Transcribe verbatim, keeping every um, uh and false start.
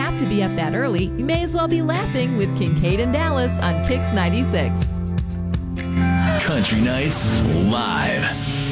have to be up that early, you may as well be laughing with Kincaid and Dallas on Kix ninety-six. Country Nights Live.